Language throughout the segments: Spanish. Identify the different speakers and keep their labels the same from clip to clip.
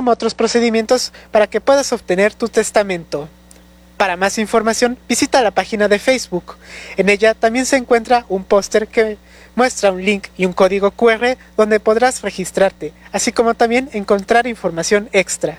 Speaker 1: como otros procedimientos para que puedas obtener tu testamento. Para más información, visita la página de Facebook. En ella también se encuentra un póster que muestra un link y un código QR donde podrás registrarte, así como también encontrar información extra.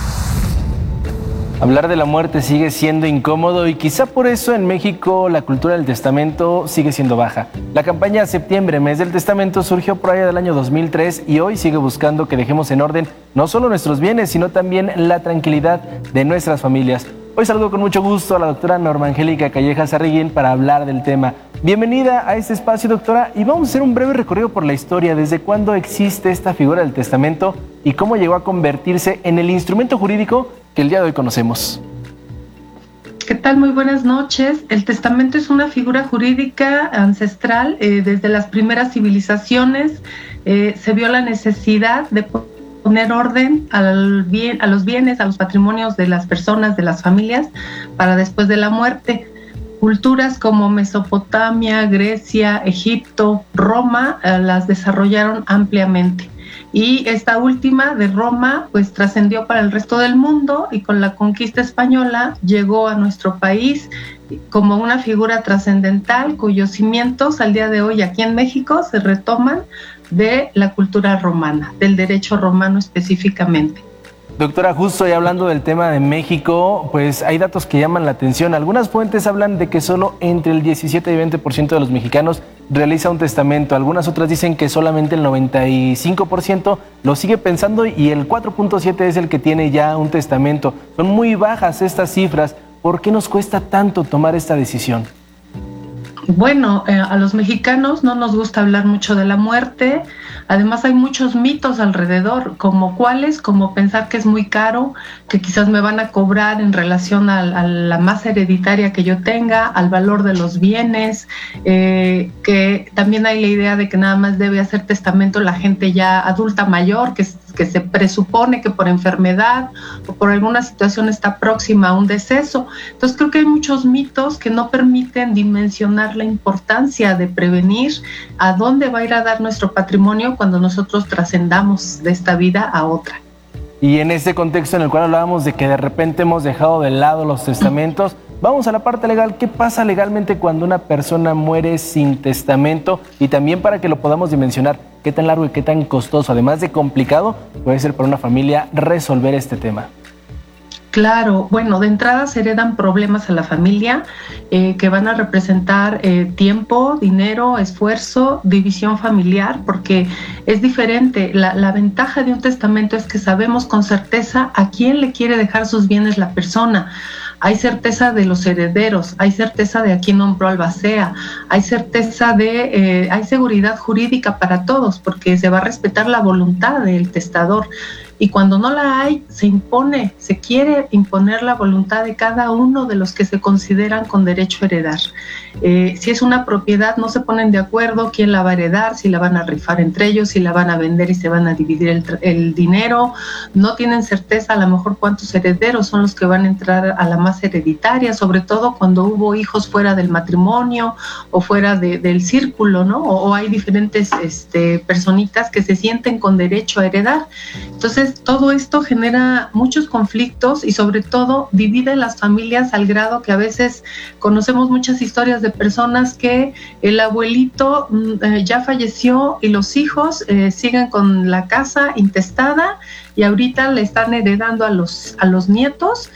Speaker 2: Hablar de la muerte sigue siendo incómodo y quizá por eso en México la cultura del testamento sigue siendo baja. La campaña Septiembre, Mes del Testamento, surgió por allá del año 2003 y hoy sigue buscando que dejemos en orden no solo nuestros bienes, sino también la tranquilidad de nuestras familias. Hoy saludo con mucho gusto a la doctora Norma Angélica Callejas Arriguín para hablar del tema. Bienvenida a este espacio, doctora, y vamos a hacer un breve recorrido por la historia, desde cuándo existe esta figura del testamento y cómo llegó a convertirse en el instrumento jurídico que el día de hoy conocemos.
Speaker 3: ¿Qué tal? Muy buenas noches. El testamento es una figura jurídica ancestral. Desde las primeras civilizaciones se vio la necesidad de poner orden a los bienes, a los patrimonios de las personas, de las familias, para después de la muerte. Culturas como Mesopotamia, Grecia, Egipto, Roma las desarrollaron ampliamente. Y esta última de Roma pues trascendió para el resto del mundo y con la conquista española llegó a nuestro país como una figura trascendental cuyos cimientos al día de hoy aquí en México se retoman de la cultura romana, del derecho romano específicamente.
Speaker 2: Doctora, justo y hablando del tema de México, pues hay datos que llaman la atención. Algunas fuentes hablan de que solo entre el 17 y 20% de los mexicanos realiza un testamento. Algunas otras dicen que solamente el 95% lo sigue pensando y el 4.7% es el que tiene ya un testamento. Son muy bajas estas cifras. ¿Por qué nos cuesta tanto tomar esta decisión?
Speaker 3: Bueno, a los mexicanos no nos gusta hablar mucho de la muerte. Además hay muchos mitos alrededor, como cuáles, como pensar que es muy caro, que quizás me van a cobrar en relación a la masa hereditaria que yo tenga, al valor de los bienes, que también hay la idea de que nada más debe hacer testamento la gente ya adulta mayor, que se presupone que por enfermedad o por alguna situación está próxima a un deceso. Entonces creo que hay muchos mitos que no permiten dimensionar la importancia de prevenir a dónde va a ir a dar nuestro patrimonio cuando nosotros trascendamos de esta vida a otra.
Speaker 2: Y en ese contexto en el cual hablábamos de que de repente hemos dejado de lado los testamentos, vamos a la parte legal. ¿Qué pasa legalmente cuando una persona muere sin testamento? Y también para que lo podamos dimensionar, ¿qué tan largo y qué tan costoso, además de complicado, puede ser para una familia resolver este tema?
Speaker 3: Claro, bueno, de entrada se heredan problemas a la familia que van a representar tiempo, dinero, esfuerzo, división familiar, porque es diferente. La ventaja de un testamento es que sabemos con certeza a quién le quiere dejar sus bienes la persona. Hay certeza de los herederos, hay certeza de a quién nombró albacea, hay certeza hay seguridad jurídica para todos, porque se va a respetar la voluntad del testador. Y cuando no la hay, se quiere imponer la voluntad de cada uno de los que se consideran con derecho a heredar. Si es una propiedad, no se ponen de acuerdo quién la va a heredar, si la van a rifar entre ellos, si la van a vender y se van a dividir el dinero. No tienen certeza a lo mejor cuántos herederos son los que van a entrar a la masa hereditaria, sobre todo cuando hubo hijos fuera del matrimonio o fuera del círculo, ¿no? O hay diferentes personitas que se sienten con derecho a heredar. Entonces, todo esto genera muchos conflictos y sobre todo divide las familias al grado que a veces conocemos muchas historias de personas que el abuelito ya falleció y los hijos siguen con la casa intestada y ahorita le están heredando a los nietos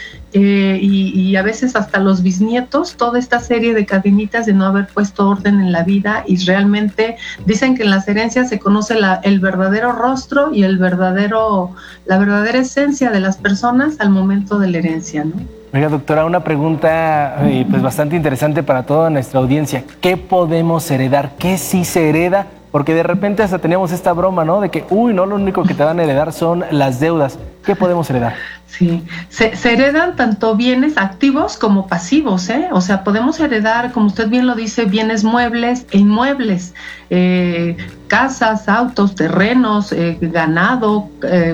Speaker 3: y a veces hasta los bisnietos, toda esta serie de cadenitas de no haber puesto orden en la vida. Y realmente dicen que en las herencias se conoce el verdadero rostro y la verdadera esencia de las personas al momento de la herencia, ¿no?
Speaker 2: Oiga, doctora, una pregunta pues bastante interesante para toda nuestra audiencia. ¿Qué podemos heredar? ¿Qué sí se hereda? Porque de repente hasta teníamos esta broma, ¿no? De que, no, lo único que te van a heredar son las deudas. ¿Qué podemos heredar?
Speaker 3: Sí, se heredan tanto bienes activos como pasivos, ¿eh? O sea, podemos heredar, como usted bien lo dice, bienes muebles e inmuebles, casas, autos, terrenos, ganado,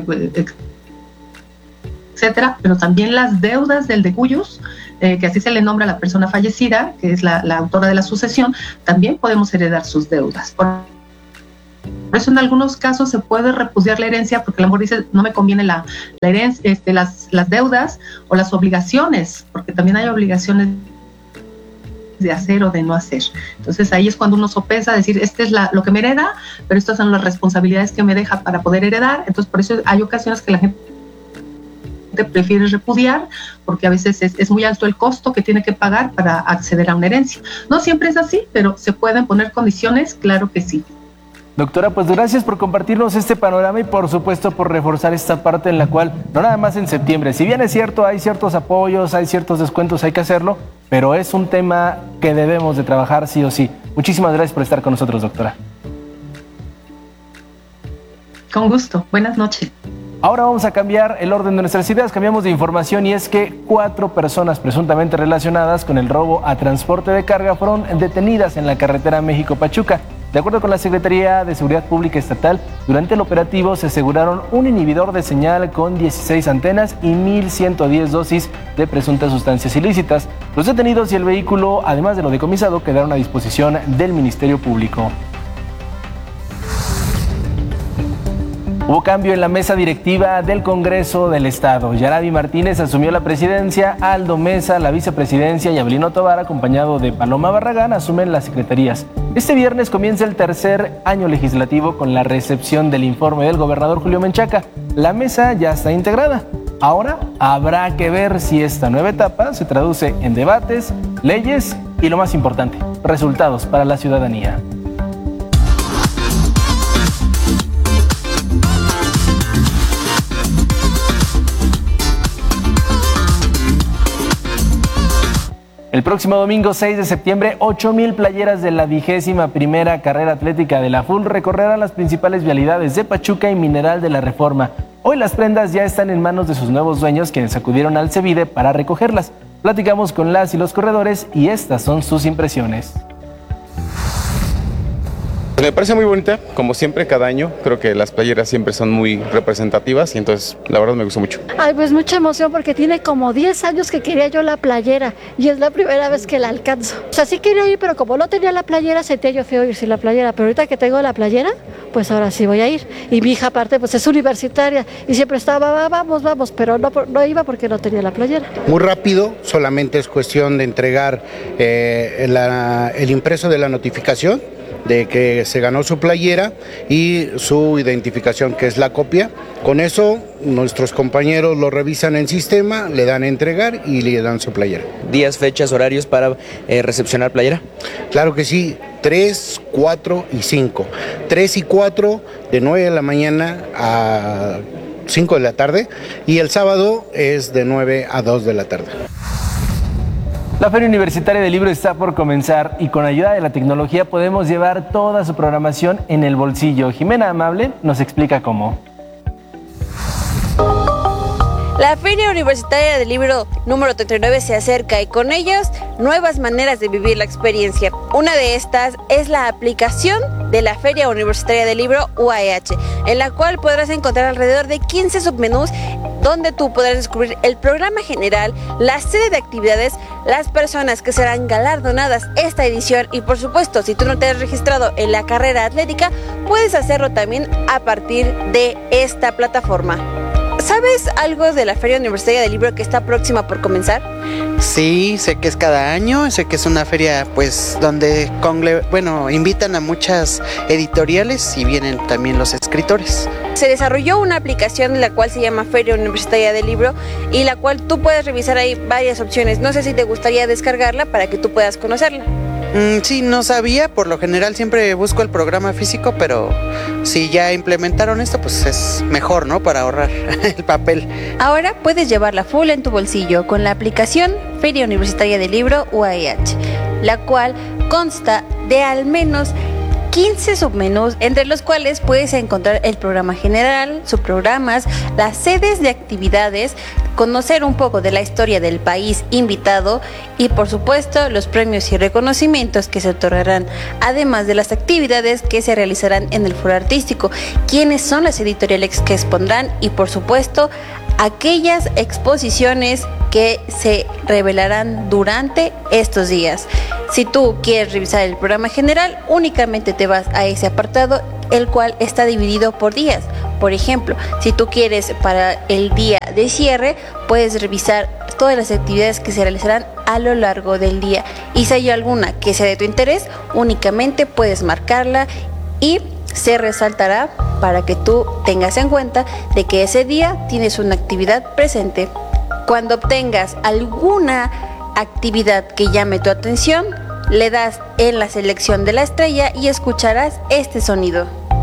Speaker 3: etcétera, pero también las deudas del decuyus, que así se le nombra a la persona fallecida, que es la autora de la sucesión, también podemos heredar sus deudas. Por eso en algunos casos se puede repudiar la herencia porque a lo mejor dice no me conviene la herencia, las deudas o las obligaciones, porque también hay obligaciones de hacer o de no hacer. Entonces ahí es cuando uno sopesa, decir, este es lo que me hereda, pero estas son las responsabilidades que me deja para poder heredar. Entonces por eso hay ocasiones que la gente prefiere repudiar, porque a veces es muy alto el costo que tiene que pagar para acceder a una herencia. No siempre es así, pero se pueden poner condiciones, claro que sí.
Speaker 2: Doctora, pues gracias por compartirnos este panorama y por supuesto por reforzar esta parte en la cual, no nada más en septiembre, si bien es cierto, hay ciertos apoyos, hay ciertos descuentos, hay que hacerlo, pero es un tema que debemos de trabajar sí o sí. Muchísimas gracias por estar con nosotros, doctora.
Speaker 3: Con gusto, buenas noches.
Speaker 2: Ahora vamos a cambiar el orden de nuestras ideas, cambiamos de información y es que 4 personas presuntamente relacionadas con el robo a transporte de carga fueron detenidas en la carretera México-Pachuca. De acuerdo con la Secretaría de Seguridad Pública Estatal, durante el operativo se aseguraron un inhibidor de señal con 16 antenas y 1.110 dosis de presuntas sustancias ilícitas. Los detenidos y el vehículo, además de lo decomisado, quedaron a disposición del Ministerio Público. Hubo cambio en la mesa directiva del Congreso del Estado. Yarabi Martínez asumió la presidencia, Aldo Mesa la vicepresidencia y Abelino Tovar, acompañado de Paloma Barragán, asumen las secretarías. Este viernes comienza el tercer año legislativo con la recepción del informe del gobernador Julio Menchaca. La mesa ya está integrada. Ahora habrá que ver si esta nueva etapa se traduce en debates, leyes y, lo más importante, resultados para la ciudadanía. El próximo domingo 6 de septiembre, 8,000 playeras de la 21ª carrera atlética de la FUL recorrerán las principales vialidades de Pachuca y Mineral de la Reforma. Hoy las prendas ya están en manos de sus nuevos dueños, quienes acudieron al CEVIDE para recogerlas. Platicamos con las y los corredores y estas son sus impresiones.
Speaker 4: Me parece muy bonita, como siempre, cada año. Creo que las playeras siempre son muy representativas y entonces la verdad me gustó mucho.
Speaker 5: Ay, pues mucha emoción porque tiene como 10 años que quería yo la playera y es la primera vez que la alcanzo. O sea, sí quería ir, pero como no tenía la playera, sentía yo feo ir sin la playera. Pero ahorita que tengo la playera, pues ahora sí voy a ir. Y mi hija aparte, pues es universitaria y siempre estaba, vamos, pero no iba porque no tenía la playera.
Speaker 6: Muy rápido, solamente es cuestión de entregar el impreso de la notificación de que se ganó su playera y su identificación, que es la copia. Con eso nuestros compañeros lo revisan en sistema, le dan a entregar y le dan su playera.
Speaker 7: ¿Días, fechas, horarios para recepcionar playera?
Speaker 6: Claro que sí, 3, 4 y 5. 3 y 4 de 9 de la mañana a 5 de la tarde y el sábado es de 9 a 2 de la tarde.
Speaker 2: La Feria Universitaria del Libro está por comenzar y con ayuda de la tecnología podemos llevar toda su programación en el bolsillo. Jimena Amable nos explica cómo.
Speaker 8: La Feria Universitaria del Libro número 39 se acerca y con ellos nuevas maneras de vivir la experiencia. Una de estas es la aplicación de la Feria Universitaria del Libro UAEH, en la cual podrás encontrar alrededor de 15 submenús donde tú podrás descubrir el programa general, la sede de actividades, las personas que serán galardonadas esta edición y por supuesto, si tú no te has registrado en la carrera atlética, puedes hacerlo también a partir de esta plataforma. ¿Sabes algo de la Feria Universitaria del Libro que está próxima por comenzar?
Speaker 9: Sí, sé que es cada año, sé que es una feria pues donde invitan a muchas editoriales y vienen también los escritores.
Speaker 8: Se desarrolló una aplicación en la cual se llama Feria Universitaria del Libro y la cual tú puedes revisar ahí varias opciones. No sé si te gustaría descargarla para que tú puedas conocerla.
Speaker 9: Sí, no sabía, por lo general siempre busco el programa físico, pero si ya implementaron esto, pues es mejor, ¿no? Para ahorrar el papel.
Speaker 8: Ahora puedes llevarla full en tu bolsillo con la aplicación Feria Universitaria del Libro UAEH, la cual consta de al menos 15 submenús, entre los cuales puedes encontrar el programa general, subprogramas, las sedes de actividades, conocer un poco de la historia del país invitado y por supuesto los premios y reconocimientos que se otorgarán, además de las actividades que se realizarán en el foro artístico, quiénes son las editoriales que expondrán y por supuesto aquellas exposiciones que se revelarán durante estos días. Si tú quieres revisar el programa general, únicamente te vas a ese apartado el cual está dividido por días. Por ejemplo, si tú quieres para el día de cierre, puedes revisar todas las actividades que se realizarán a lo largo del día, y si hay alguna que sea de tu interés, únicamente puedes marcarla y se resaltará para que tú tengas en cuenta de que ese día tienes una actividad presente. Cuando obtengas alguna actividad que llame tu atención, le das en la selección de la estrella y escucharás este sonido.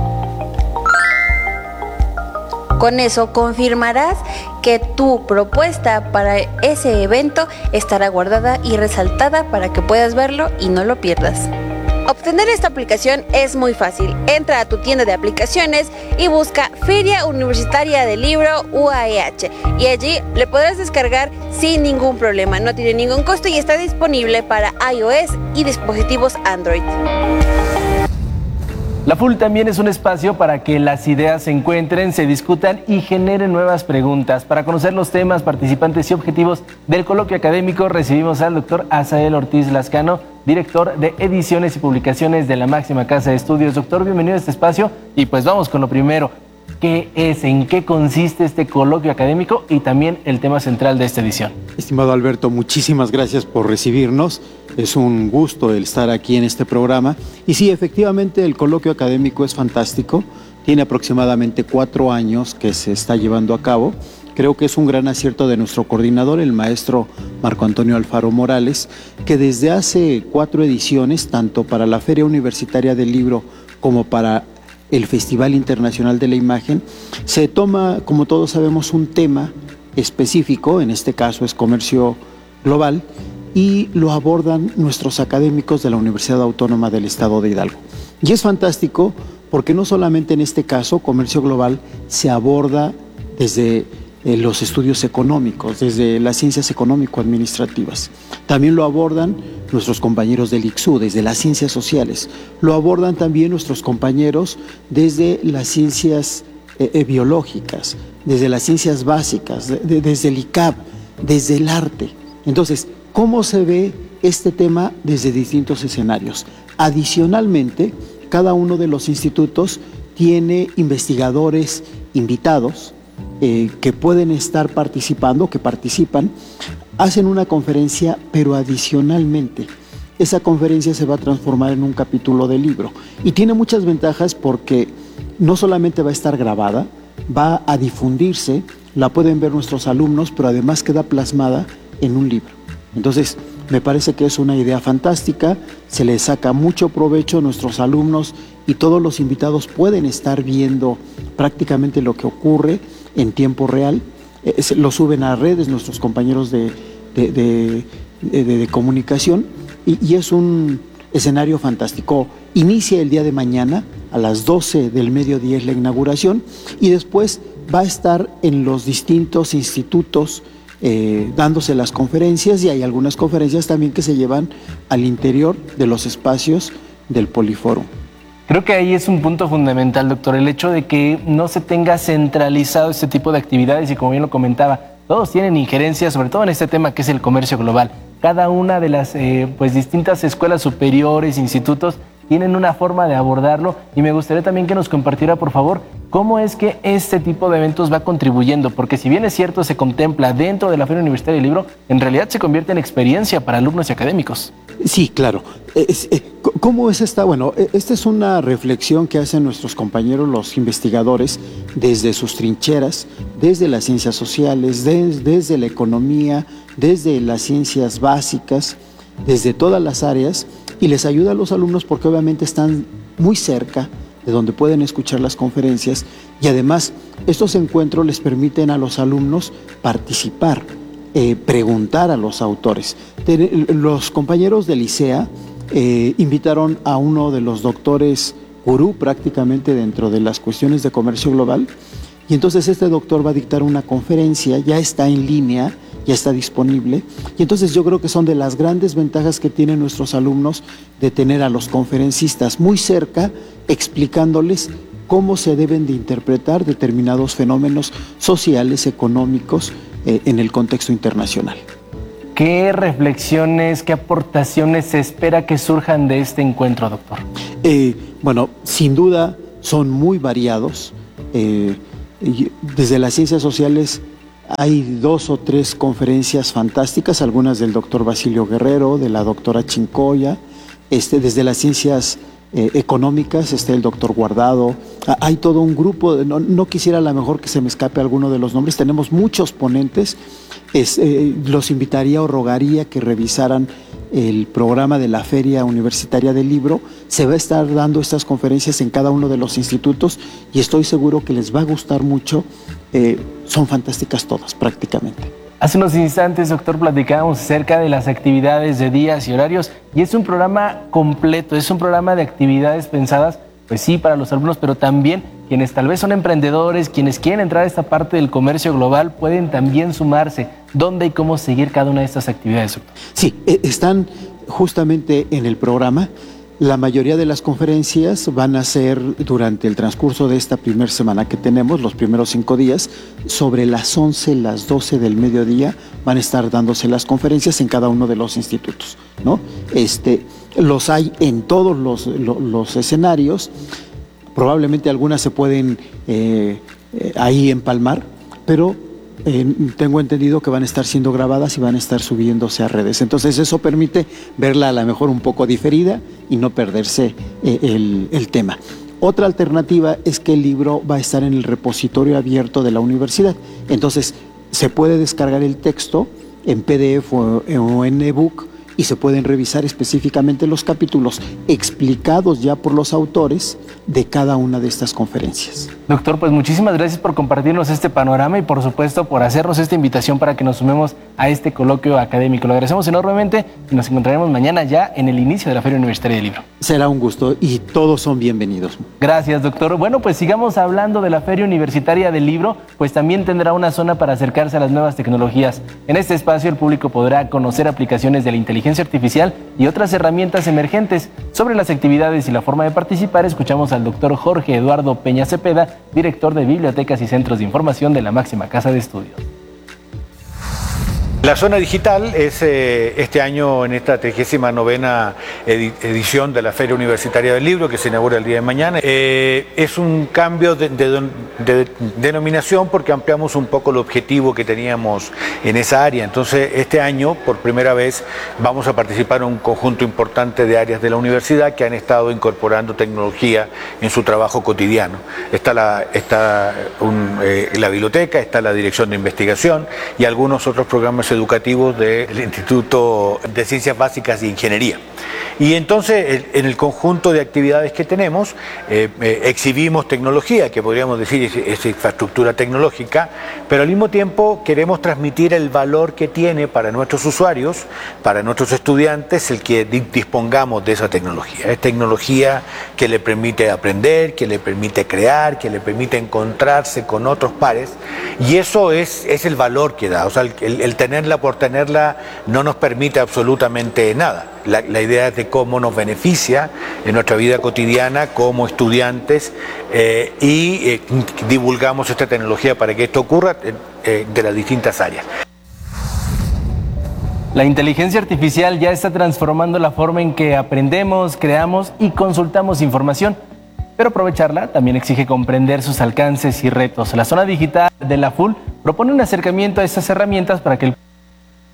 Speaker 8: Con eso confirmarás que tu propuesta para ese evento estará guardada y resaltada para que puedas verlo y no lo pierdas. Obtener esta aplicación es muy fácil. Entra a tu tienda de aplicaciones y busca Feria Universitaria del Libro UAEH y allí le podrás descargar sin ningún problema. No tiene ningún costo y está disponible para iOS y dispositivos Android.
Speaker 2: La FUL también es un espacio para que las ideas se encuentren, se discutan y generen nuevas preguntas. Para conocer los temas, participantes y objetivos del coloquio académico, recibimos al doctor Asael Ortiz Lascano, director de ediciones y publicaciones de la máxima casa de estudios. Doctor, bienvenido a este espacio y pues vamos con lo primero. ¿Qué es, en qué consiste este coloquio académico y también el tema central de esta edición?
Speaker 10: Estimado Alberto, muchísimas gracias por recibirnos. Es un gusto el estar aquí en este programa. Y sí, efectivamente, el coloquio académico es fantástico. Tiene aproximadamente 4 años que se está llevando a cabo. Creo que es un gran acierto de nuestro coordinador, el maestro Marco Antonio Alfaro Morales, que desde hace 4 ediciones, tanto para la Feria Universitaria del Libro como para el Festival Internacional de la Imagen, se toma, como todos sabemos, un tema específico, en este caso es comercio global, y lo abordan nuestros académicos de la Universidad Autónoma del Estado de Hidalgo. Y es fantástico porque no solamente en este caso, comercio global, se aborda desde los estudios económicos, desde las ciencias económico-administrativas. También lo abordan nuestros compañeros del ICSU, desde las ciencias sociales. Lo abordan también nuestros compañeros desde las ciencias biológicas, desde las ciencias básicas, desde el ICAP, desde el arte. Entonces, ¿cómo se ve este tema desde distintos escenarios? Adicionalmente, cada uno de los institutos tiene investigadores invitados que pueden estar participando, que participan, hacen una conferencia, pero adicionalmente esa conferencia se va a transformar en un capítulo de libro. Y tiene muchas ventajas porque no solamente va a estar grabada, va a difundirse, la pueden ver nuestros alumnos, pero además queda plasmada en un libro. Entonces, me parece que es una idea fantástica, se le saca mucho provecho a nuestros alumnos y todos los invitados pueden estar viendo prácticamente lo que ocurre en tiempo real. Lo suben a redes nuestros compañeros de comunicación y es un escenario fantástico. Inicia el día de mañana a las 12 del mediodía es la inauguración y después va a estar en los distintos institutos dándose las conferencias, y hay algunas conferencias también que se llevan al interior de los espacios del Poliforo.
Speaker 2: Creo que ahí es un punto fundamental, doctor, el hecho de que no se tenga centralizado este tipo de actividades y, como bien lo comentaba, todos tienen injerencia, sobre todo en este tema que es el comercio global. Cada una de las distintas escuelas superiores, institutos, tienen una forma de abordarlo y me gustaría también que nos compartiera, por favor, cómo es que este tipo de eventos va contribuyendo, porque si bien es cierto se contempla dentro de la Feria Universitaria del Libro, en realidad se convierte en experiencia para alumnos y académicos.
Speaker 10: Sí, claro. ¿Cómo es esta? Bueno, esta es una reflexión que hacen nuestros compañeros, los investigadores, desde sus trincheras, desde las ciencias sociales, desde la economía, desde las ciencias básicas, desde todas las áreas, y les ayuda a los alumnos porque obviamente están muy cerca de donde pueden escuchar las conferencias, y además estos encuentros les permiten a los alumnos participar, preguntar a los autores. Los compañeros del ICEA invitaron a uno de los doctores gurú prácticamente dentro de las cuestiones de comercio global, y entonces este doctor va a dictar una conferencia, ya está en línea, ya está disponible, y entonces yo creo que son de las grandes ventajas que tienen nuestros alumnos de tener a los conferencistas muy cerca, explicándoles cómo se deben de interpretar determinados fenómenos sociales, económicos, en el contexto internacional.
Speaker 2: ¿Qué reflexiones, qué aportaciones se espera que surjan de este encuentro, doctor?
Speaker 10: Bueno, sin duda son muy variados. Desde las ciencias sociales hay 2 o 3 conferencias fantásticas, algunas del doctor Basilio Guerrero, de la doctora Chincoya. Desde las ciencias económicas está el doctor Guardado. Hay todo un grupo, no quisiera a lo mejor que se me escape alguno de los nombres, tenemos muchos ponentes. Los invitaría o rogaría que revisaran el programa de la Feria Universitaria del Libro. Se va a estar dando estas conferencias en cada uno de los institutos y estoy seguro que les va a gustar mucho. Son fantásticas todas, prácticamente.
Speaker 2: Hace unos instantes, doctor, platicábamos acerca de las actividades de días y horarios y es un programa completo, es un programa de actividades pensadas, pues sí, para los alumnos, pero también quienes tal vez son emprendedores, quienes quieren entrar a esta parte del comercio global, pueden también sumarse. ¿Dónde y cómo seguir cada una de estas actividades, doctor?
Speaker 10: Sí, están justamente en el programa. La mayoría de las conferencias van a ser durante el transcurso de esta primera semana que tenemos, los primeros 5 días, sobre las 11, las 12 del mediodía van a estar dándose las conferencias en cada uno de los institutos, ¿no? Los hay en todos los escenarios, probablemente algunas se pueden ahí empalmar, pero tengo entendido que van a estar siendo grabadas y van a estar subiéndose a redes. Entonces eso permite verla a lo mejor un poco diferida y no perderse el tema. Otra alternativa es que el libro va a estar en el repositorio abierto de la universidad. Entonces se puede descargar el texto en PDF o en ebook y se pueden revisar específicamente los capítulos explicados ya por los autores de cada una de estas conferencias.
Speaker 2: Doctor, pues muchísimas gracias por compartirnos este panorama y por supuesto por hacernos esta invitación para que nos sumemos a este coloquio académico. Lo agradecemos enormemente y nos encontraremos mañana ya en el inicio de la Feria Universitaria del Libro.
Speaker 10: Será un gusto y todos son bienvenidos.
Speaker 2: Gracias, doctor. Bueno, pues sigamos hablando de la Feria Universitaria del Libro, pues también tendrá una zona para acercarse a las nuevas tecnologías. En este espacio el público podrá conocer aplicaciones de la inteligencia artificial y otras herramientas emergentes. Sobre las actividades y la forma de participar, escuchamos al doctor Jorge Eduardo Peña Cepeda, director de Bibliotecas y Centros de Información de la máxima casa de estudios.
Speaker 11: La zona digital es este año en esta 39ª edición de la Feria Universitaria del Libro que se inaugura el día de mañana. Es un cambio de denominación porque ampliamos un poco el objetivo que teníamos en esa área. Entonces este año por primera vez vamos a participar en un conjunto importante de áreas de la universidad que han estado incorporando tecnología en su trabajo cotidiano. Está la biblioteca, está la dirección de investigación y algunos otros programas educativos del Instituto de Ciencias Básicas e Ingeniería. Y entonces en el conjunto de actividades que tenemos exhibimos tecnología, que podríamos decir es infraestructura tecnológica, pero al mismo tiempo queremos transmitir el valor que tiene para nuestros usuarios, para nuestros estudiantes, el que dispongamos de esa tecnología. Es tecnología que le permite aprender, que le permite crear, que le permite encontrarse con otros pares, y eso es el valor que da. O sea, el tenerla por tenerla no nos permite absolutamente nada. La idea es de cómo nos beneficia en nuestra vida cotidiana como estudiantes y divulgamos esta tecnología para que esto ocurra de las distintas áreas.
Speaker 2: La inteligencia artificial ya está transformando la forma en que aprendemos, creamos y consultamos información, pero aprovecharla también exige comprender sus alcances y retos. La zona digital de la FUL propone un acercamiento a estas herramientas para que el